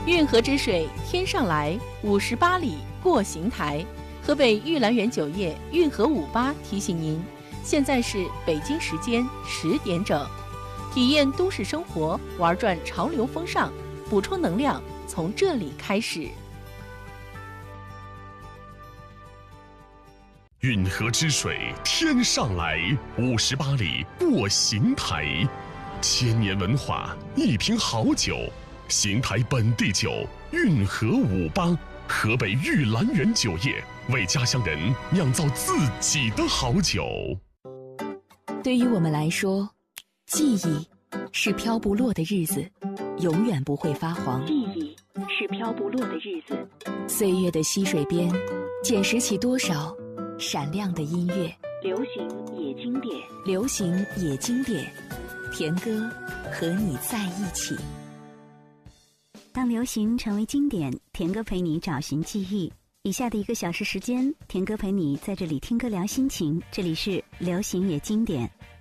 运河之水天上来，58里过邢台。河北玉兰园酒业运河58提醒您，现在是北京时间10点整，体验都市生活，玩转潮流风尚，补充能量从这里开始。 运河之水天上来，58里过邢台。千年文化，一瓶好酒，邢台本地酒运河58，河北玉兰园酒业为家乡人酿造自己的好酒。 对于我们来说，记忆是飘不落的日子，永远不会发黄。 记忆是飘不落的日子， 岁月的溪水边，捡拾起多少闪亮的音乐。 流行也经典， 流行也经典，田歌和你在一起。 当流行成为经典，田歌陪你找寻记忆。以下的1个小时时间，田歌陪你在这里听歌聊心情。这里是流行也经典。